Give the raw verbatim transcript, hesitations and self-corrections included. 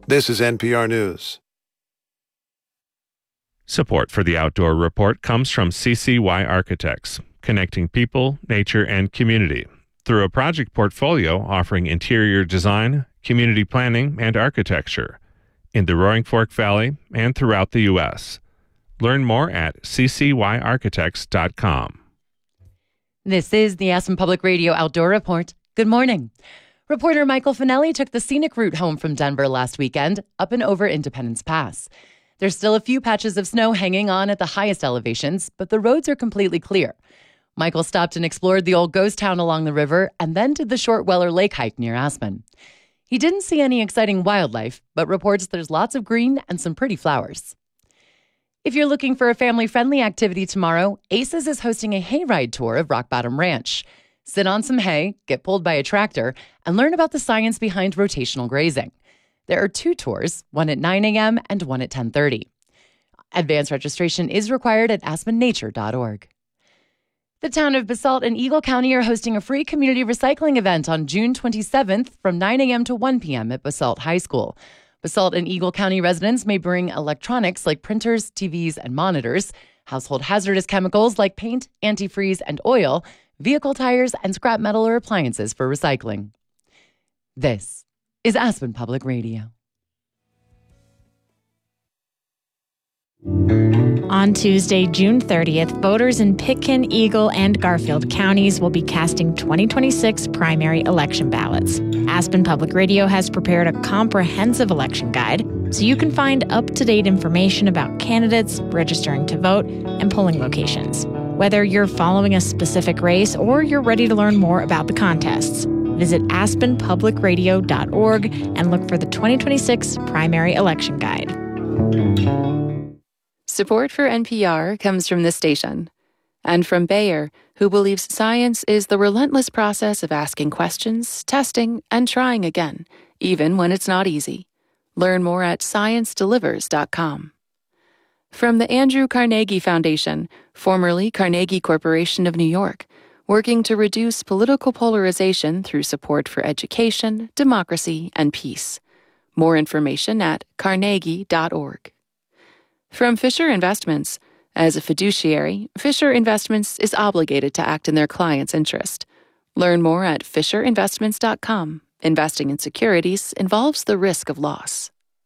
This is N P R News. Support for the Outdoor Report comes from C C Y Architects, connecting people, nature, and community through a project portfolio offering interior design, community planning, and architecture in the Roaring Fork Valley and throughout the U S. Learn more at c c y architects dot com. This is the Aspen Public Radio Outdoor Report. Good morning. Reporter Michael Finelli took the scenic route home from Denver last weekend, up and over Independence Pass. There's still a few patches of snow hanging on at the highest elevations, but the roads are completely clear. Michael stopped and explored the old ghost town along the river and then did the short Weller Lake hike near Aspen. He didn't see any exciting wildlife, but reports there's lots of green and some pretty flowers. If you're looking for a family-friendly activity tomorrow, ACES is hosting a hayride tour of Rock Bottom Ranch. Sit on some hay, get pulled by a tractor, and learn about the science behind rotational grazing. There are two tours, one at nine a.m. and one at ten thirty. Advance registration is required at aspen nature dot org. The town of Basalt and Eagle County are hosting a free community recycling event on June twenty-seventh from nine a.m. to one p.m. at Basalt High School. Basalt and Eagle County residents may bring electronics like printers, T Vs, and monitors, household hazardous chemicals like paint, antifreeze, and oil, vehicle tires, and scrap metal or appliances for recycling. This is Aspen Public Radio. On Tuesday, June thirtieth, voters in Pitkin, Eagle, and Garfield counties will be casting twenty twenty-six primary election ballots. Aspen Public Radio has prepared a comprehensive election guide so you can find up-to-date information about candidates, registering to vote, and polling locations. Whether you're following a specific race or you're ready to learn more about the contests, visit aspen public radio dot org and look for the twenty twenty-six primary election guide. Support for N P R comes from this station and from Bayer, who believes science is the relentless process of asking questions, testing, and trying again, even when it's not easy. Learn more at science delivers dot com. From the Andrew Carnegie Foundation, formerly Carnegie Corporation of New York, working to reduce political polarization through support for education, democracy, and peace. More information at carnegie dot org. From Fisher Investments, as a fiduciary, Fisher Investments is obligated to act in their client's interest. Learn more at fisher investments dot com. Investing in securities involves the risk of loss.